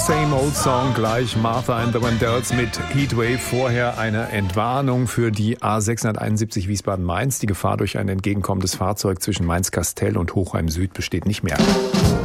Same Old Song, gleich Martha and the Vandells mit Heatwave. Vorher eine Entwarnung für die A671 Wiesbaden-Mainz. Die Gefahr durch ein entgegenkommendes Fahrzeug zwischen Mainz-Kastel und Hochheim Süd besteht nicht mehr.